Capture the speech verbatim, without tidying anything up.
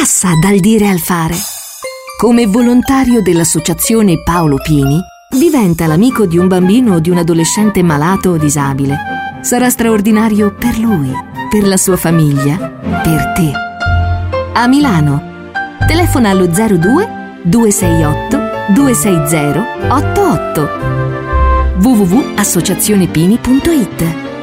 passa dal dire al fare. Come volontario dell'associazione Paolo Pini, diventa l'amico di un bambino o di un adolescente malato o disabile. Sarà straordinario per lui, per la sua famiglia, per te. A Milano. Telefona allo zero due due sei otto due sei zero otto otto. w w w punto associazione pini punto it.